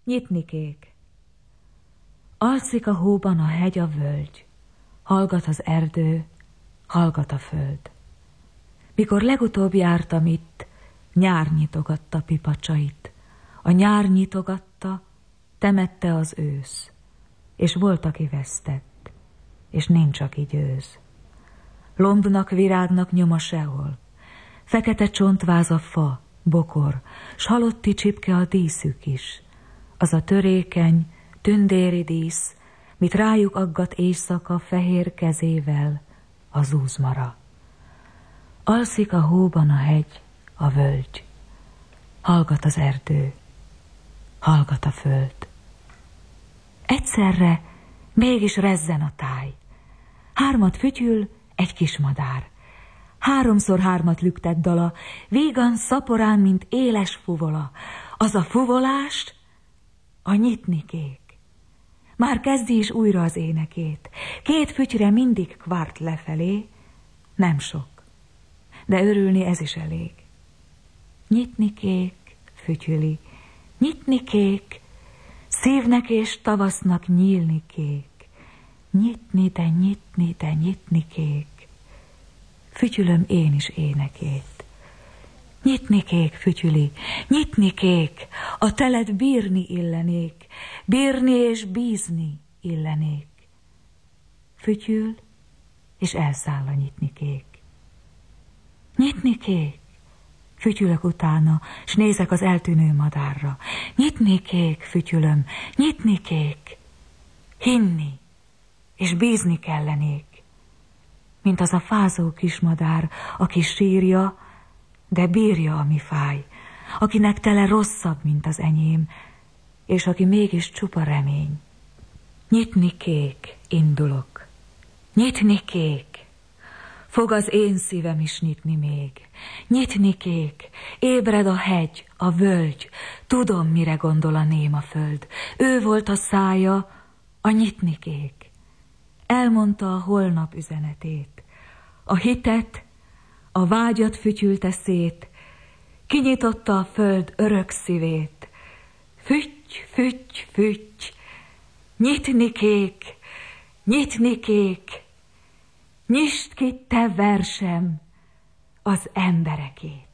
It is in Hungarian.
Nyitnikék. Alszik a hóban a hegy, a völgy, hallgat az erdő, hallgat a föld. Mikor legutóbb jártam itt, nyár nyitogatta pipacsait. A nyár nyitogatta, temette az ősz, és volt, aki vesztett, és nincs, aki győz. Lombnak, virágnak nyoma sehol, fekete csontváz a fa, bokor, s halotti csipke a díszük is, az a törékeny, tündéri dísz, mit rájuk aggat éjszaka fehér kezével a zúzmara. Alszik a hóban a hegy, a völgy, hallgat az erdő, hallgat a föld. Egyszerre mégis rezzen a táj. 3 fütyül egy kismadár. 3x3 lüktet dala, vígan szaporán, mint éles fuvola. Az a fuvolást a nyitnikék. Már kezdi is újra az énekét. 2 fütyre mindig kvart lefelé, nem sok, de örülni ez is elég. Nyitnikék, fütyüli, nyitnikék, szívnek és tavasznak nyílnikék. Nyitni, de nyitni, de nyitnikék, fütyülöm én is énekét. Nyitnikék, fütyüli, nyitnikék, a telet bírni illenék, bírni és bízni illenék. Fütyül, és elszáll a nyitnikék. Nyitnikék, fütyülök utána, s nézek az eltűnő madárra. Nyitnikék, fütyülöm, nyitnikék, hinni, és bízni kellenék, mint az a fázó kismadár, aki sírja, de bírja, ami fáj, akinek tele rosszabb, mint az enyém, és aki mégis csupa remény. Nyitnikék, indulok. Nyitnikék, fog az én szívem is nyitni még. Nyitnikék, ébred a hegy, a völgy, tudom, mire gondol a néma föld. Ő volt a szája, a nyitnikék. Elmondta a holnap üzenetét. A hitet, a vágyat fütyülte szét, kinyitotta a föld örök szívét. Fütty, fütty, fütty, nyitnikék, nyitnikék, nyisd ki te versem az emberekét.